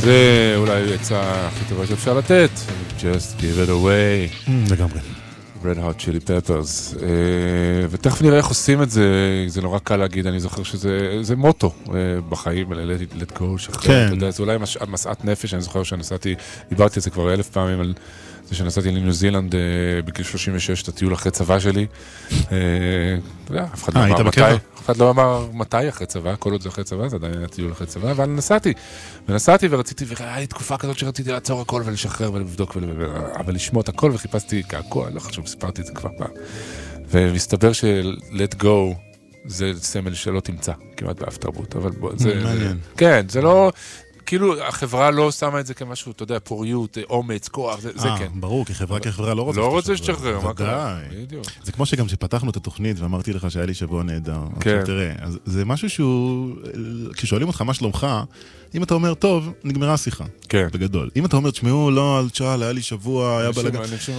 זה אולי עצה הכי טובה שאפשר לתת. Just give it away. לגמרי. Red Hot Chili Peppers. ותכף נראה איך עושים את זה. זה נורא קל להגיד, אני זוכר שזה מוטו בחיים, let go, שחרר. זה אולי מסעת נפש, אני זוכר שנסעתי, דיברתי על זה כבר 1000 פעמים, על זה שנסעתי לניו זילנד בגיל 36, את הטיול אחרי צבא שלי. אף אחד לא אמר מתי אחרי צבא, כל עוד זה אחרי צבא, זה עדיין היה טיול אחרי צבא, אבל נסעתי ורציתי, והיה לי תקופה כזאת שרציתי לעצור הכל ולשחרר ולבדוק, אבל לשמוע את הכל וחיפשתי קעקוע, לא חשוב, סיפרתי את זה כבר פעם. ומסתבר ש-let go זה סמל שלא תמצא, כמעט באף תרבות, אבל זה... כן, זה לא... כאילו, החברה לא שמה את זה כמשהו, אתה יודע, פוריות, אומץ, כוח, זה כן. ברור, כי חברה לא רוצה... לא רוצה שתשחרר, מה קרה? זה כמו שגם שפתחנו את התוכנית ואמרתי לך שהיה לי שבוע נהדר. עכשיו תראה, זה משהו שהוא... כששואלים אותך מה שלומך, אם אתה אומר, טוב, נגמרה השיחה. כן. בגדול. אם אתה אומר, תשמעו, לא, על צ'אל, היה לי שבוע, היה בלגן.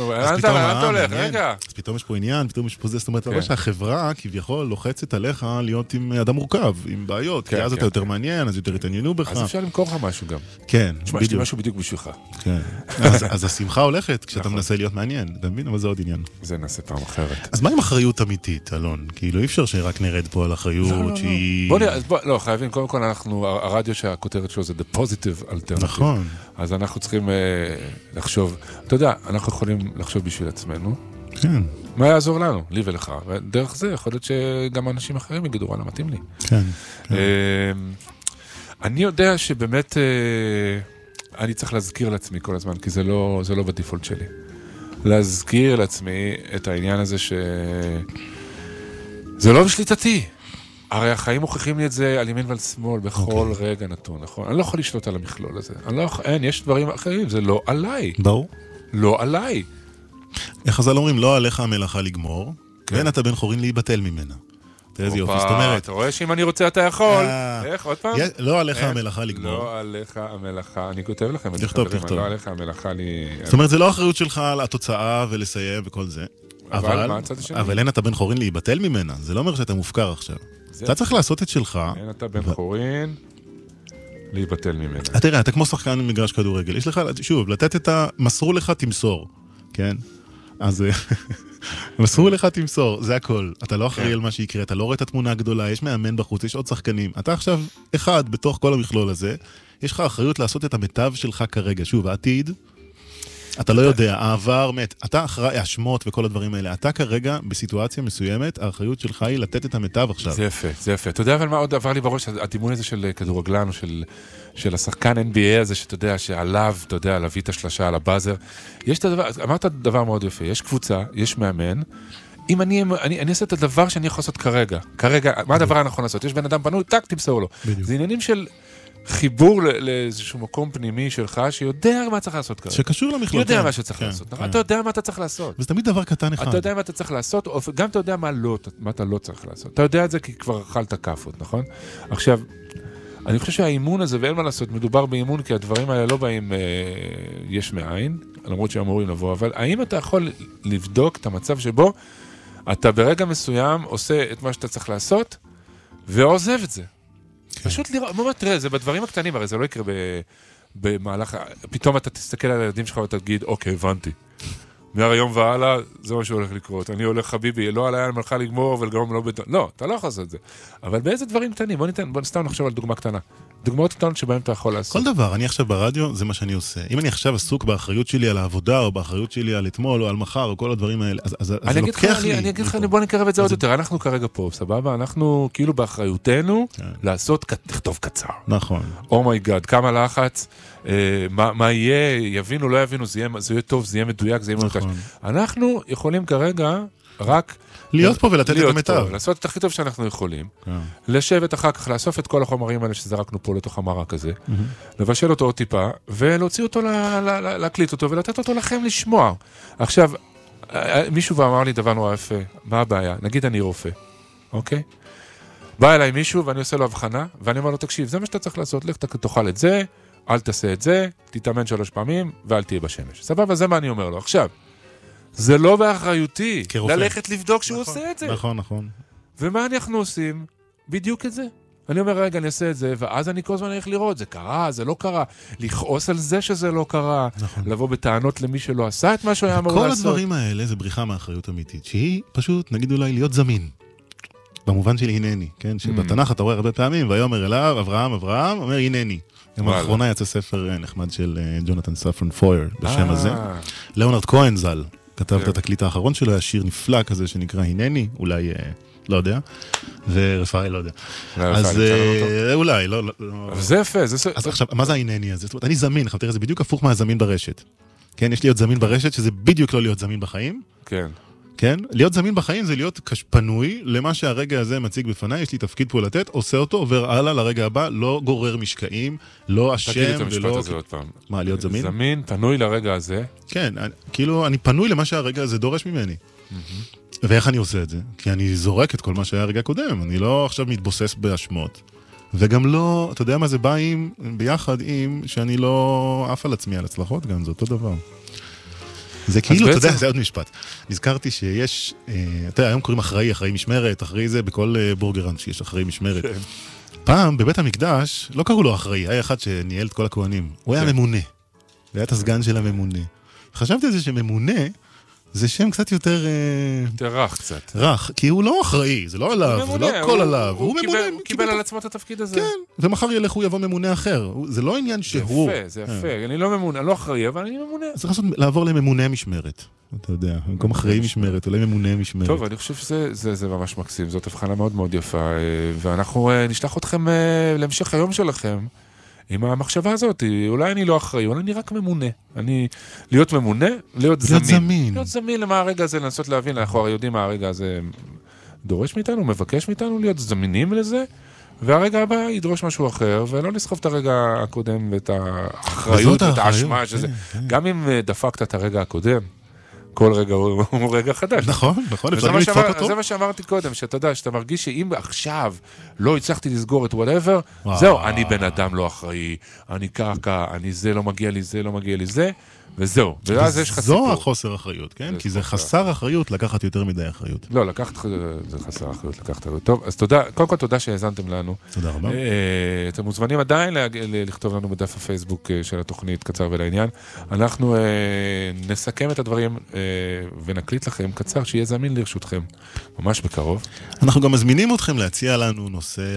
אז פתאום יש פה עניין, פתאום יש פה זה, זאת אומרת, אבל שהחברה כביכול לוחצת עליך להיות עם אדם מורכב, עם בעיות, כי אז אתה יותר מעניין, אז יותר התעניינו בך. אז אפשר למכור לך משהו גם. כן, בדיוק. יש לי משהו בדיוק בשבילך. כן. אז השמחה הולכת כשאתה מנסה להיות מעניין, אתה מבין? אבל זה עוד עניין. זה נעשה פעם אחרת. אז מה עם אחריות אמיתית, אלון? כאילו אי אפשר שרק נרד פה על אחריות שהיא... לא, חייבים, קודם כל אנחנו, הרדיו שהכותרת שלו זה The Positive Alternative. נכון. אז אנחנו צריכים לחשוב, אתה יודע, אנחנו יכולים לחשוב בשביל עצמנו. כן. מה יעזור לנו? לי ולך. ודרך זה יכול להיות שגם אנשים אחרים יגידו, וואלה, מתאים לי. כן. אני יודע שבאמת אני צריך להזכיר לעצמי כל הזמן, כי זה לא בדיפולט שלי. להזכיר לעצמי את העניין הזה זה לא בשליטתי. הרי החיים מוכיחים לי את זה על ימין ועל שמאל בכל רגע נתון, נכון? אני לא יכול לשלוט על המכלול הזה. יש דברים אחרים, זה לא עליי. ברור. לא עליי. איך חז"ל אומרים, לא עליך המלאכה לגמור, ואין אתה בן חורין להיבטל ממנה. תראה יופי, זאת אומרת. אתה רואה שאם אני רוצה אתה יכול. איך, עוד פעם? לא עליך המלאכה לגמור. לא עליך המלאכה, אני כותב לכם את זה. תכתוב. לא עליך המלאכה זאת אומרת, זה לא אחריות שלך על התוצאה ולסיים וכל זה. אבל מה הצד השני? אבל אין אתה בן חורין להיבטל ממנה. זה לא אומר שאתה מופקר עכשיו. אתה צריך לעשות את שלך. אין אתה בן חורין להיבטל ממנה. תראה, אתה כמו שחקן במגרש כדורגל. יש לך, שוב, לתת את מסרו לך תמסור. כן? אז מסרו לך תמסור, זה הכל. אתה לא אחראי על מה שיקרה, אתה לא רואה את התמונה הגדולה, יש מאמן בחוץ, יש עוד שחקנים. אתה עכשיו אחד בתוך כל המכלול הזה, יש לך אחריות לעשות את המיטב שלך כרגע. שוב, העתיד, אתה לא יודע, העבר מת, אתה אחראי, השמות וכל הדברים האלה. אתה כרגע בסיטואציה מסוימת, האחריות שלך היא לתת את המיטב עכשיו. זה יפה, זה יפה. אתה יודע אבל מה עוד עבר לי בראש, הדימוי הזה של כדורגלן או של השחקן NBA הזה, שאתה יודע, שעליו, אתה יודע, להביא את השלשה על הבאזר. יש את הדבר, אמרת דבר מאוד יפה, יש קבוצה, יש מאמן, אם אני אעשה את הדבר שאני יכול לעשות כרגע, מה הדבר הנכון לעשות? יש בן אדם פנוי, טק, תמסור לו. זה עניינים של חיבור לאיזשהו מקום פנימי שלך, שיודע מה צריך לעשות כרגע. שקשור למכלול. יודע מה שצריך לעשות. אתה יודע מה אתה צריך לעשות. וזה תמיד דבר קטן אחד. אתה יודע מה אתה צריך לעשות, גם אתה יודע מה אתה לא צריך לעשות. אתה יודע את זה כי כבר אכלת כפות, נכון? עכשיו, אני חושב שהאימון הזה, ואין מה לעשות, מדובר באימון, כי הדברים האלה לא באים יש מאין, למרות שאמורים לבוא, אבל האם אתה יכול לבדוק את המצב שבו אתה ברגע מסוים עושה את מה שאתה צריך לעשות, ועוזב את זה. פשוט לראות, ממש תראה, זה בדברים הקטנים, הרי זה לא יקרה במהלך, פתאום אתה תסתכל על הילדים שלך ותגיד, אוקיי, הבנתי. מהיום והלאה, זה מה שהולך לקרות. אני הולך חביבי, לא עליי מלכה לגמור, אבל גם לא בטון. לא, אתה לא יכול לעשות את זה. אבל באיזה דברים קטנים? בוא נסתם נחשוב על דוגמה קטנה. דוגמאות קטנות שבהם אתה יכול לעשות. כל דבר, אני עכשיו ברדיו, זה מה שאני עושה. אם אני עכשיו עסוק באחריות שלי על העבודה, או באחריות שלי על אתמול, או על מחר, או כל הדברים האלה, אז זה לוקח לי. אני אגיד לך, בוא נקרב את זה עוד יותר. אנחנו כרגע פה, סבבה? אנחנו כאילו באחריותנו לעשות, לכתוב קצר. נכון. אומייגאד, כמה לחץ, מה יהיה, יבינו, לא יבינו, זה יהיה טוב, זה יהיה מדויק, זה יהיה מנותש. אנחנו יכולים כרגע רק להיות פה ולתת את המיטב. לעשות את הכי טוב שאנחנו יכולים. לשבת אחר כך, לאסוף את כל החומרים האלה שזרקנו פה לתוך המרק הזה, לבשל אותו עוד טיפה, ולהוציא אותו, להקליט אותו, ולתת אותו לכם לשמוע. עכשיו, מישהו ואמר לי דבר נורא יפה, מה הבעיה? נגיד אני רופא, אוקיי? בא אליי מישהו ואני עושה לו הבחנה, ואני אומר לו, תקשיב, זה מה שאתה צריך לעשות, לך תאכל את זה, אל תעשה את זה, תתאמן 3 פעמים, ואל תהיה בשמש. סבבה, זה מה אני אומר לו. עכשיו, זה לא באחריותי, ללכת לבדוק שהוא עושה את זה. נכון, נכון. ומה אנחנו עושים? בדיוק את זה. ואני אומר, רגע, אני אעשה את זה, ואז אני כל הזמן הולך לראות, זה קרה, זה לא קרה, לכעוס על זה שזה לא קרה, לבוא בטענות למי שלא עשה את מה שהוא היה אמור לעשות. כל הדברים האלה זה בריחה מאחריות אמיתית, שהיא פשוט, נגיד אולי, להיות זמין. במובן של הנני, כן? שבתנ"ך אתה רואה הרבה פעמים, ויאמר אליו, אברהם, אומר הנני. גם האחרונה יצא ספר נחמד של ג'ונתן ספרן פויר, בשם הזה. ליאונרד כהן ז"ל, כתב את התקליט האחרון שלו, היה שיר נפלא כזה שנקרא הנני, אולי, לא יודע, ורפאל לא יודע. אז אולי, לא. אבל זה יפה. אז עכשיו, מה זה ההנני הזה? זאת אומרת, אני זמין, תראה, זה בדיוק הפוך מהזמין ברשת. כן, יש להיות זמין ברשת, שזה בדיוק לא להיות זמין בחיים. כן. כן? להיות זמין בחיים זה להיות פנוי למה שהרגע הזה מציג בפניי, יש לי תפקיד פה לתת, עושה אותו, עובר הלאה לרגע הבא, לא גורר משקעים, לא אשם ולא... תגיד את המשפט הזה עוד פעם. מה, להיות זמין? זמין, פנוי לרגע הזה. כן, כאילו אני פנוי למה שהרגע הזה דורש ממני. ואיך אני עושה את זה? כי אני זורק את כל מה שהיה הרגע קודם, אני לא עכשיו מתבוסס באשמות. וגם לא, אתה יודע מה זה בא ביחד עם שאני לא עף על עצמי על הצלחות, גם זה אותו דבר. זה כאילו, אתה יודע, זה עוד משפט. נזכרתי שיש, אתה יודע, היום קוראים אחראי משמרת, אחראי זה בכל בורגרן שיש אחראי משמרת. פעם, בבית המקדש, לא קראו לו אחראי, היה אחד שניהל את כל הכהנים. הוא היה ממונה. הוא היה את הסגן של הממונה. חשבתי על זה שממונה, זה שם קצת יותר רך קצת. רך, כי הוא לא אחראי, זה לא עליו, זה לא הכל עליו. הוא קיבל על עצמו את התפקיד הזה. כן, ומחר ילך הוא יבוא ממונה אחר. זה לא עניין שהוא... זה יפה, אני לא ממונה, אני לא אחראי, אבל אני ממונה. צריך לעבור לממונה משמרת. אתה יודע, במקום אחראי משמרת, אולי ממונה משמרת. טוב, אני חושב שזה ממש מקסים, זאת הבחנה מאוד מאוד יפה, ואנחנו נשלח אתכם להמשך היום שלכם. עם המחשבה הזאת, אולי אני לא אחראי, אולי אני רק ממונה. להיות ממונה, להיות זמין. להיות זמין למה הרגע הזה, לנסות להבין, אנחנו הרי יודעים מה הרגע הזה דורש מאיתנו, מבקש מאיתנו להיות זמינים לזה, והרגע הבא ידרוש משהו אחר, ולא לסחוב את הרגע הקודם ואת האחריות ואת האשמה שזה. גם אם דפקת את הרגע הקודם, כל רגע הוא רגע חדש. נכון, אפשר לדפוק אותו. זה מה שאמרתי קודם, שאתה יודע, שאתה מרגיש שאם עכשיו לא הצלחתי לסגור את whatever, זהו, אני בן אדם לא אחראי, אני קרקע, אני זה לא מגיע לי, זה לא מגיע לי זה, וזהו. ואז יש לך סיפור. זו החוסר אחריות, כן? כי זה חסר אחריות לקחת יותר מדי אחריות. לא, זה חסר אחריות, לקחת אחריות. טוב, אז תודה, קודם כל תודה שהאזנתם לנו. תודה רבה. אתם מוזמנים עדיין לכתוב לנו בדף הפייסבוק של התוכנית קצר ולעניין. אנחנו נסכם את הדברים ונקליט לכם קצר שיהיה זמין לרשותכם, ממש בקרוב. אנחנו גם מזמינים אתכם להציע לנו נושא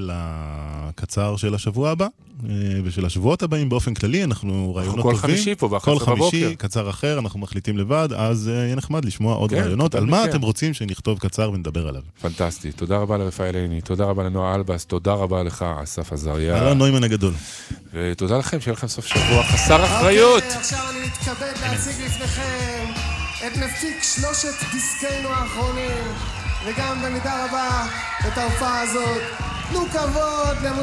לקצר של השבוע הבא, ושל השבועות הבאים באופן כללי, אנחנו רעיונות טובים. כל חמישי פה, כל חמישי, קצר אחר, אנחנו מחליטים לבד, אז יהיה נחמד לשמוע עוד רעיונות, על מה אתם רוצים שנכתוב קצר ונדבר עליו. פנטסטי, תודה רבה לרפאל עיני, תודה רבה לנועה אלבס, תודה רבה לך, אסף עזריה. אהלן נוימן הגדול. ותודה לכם, שיהיה לכם סוף שבוע חסר אחריות. עכשיו אני מתכבד להציג לפניכם את מפיק 3 דיסקינו האחרונים, וגם במידה רבה את ההופעה הזאת. תנו כבוד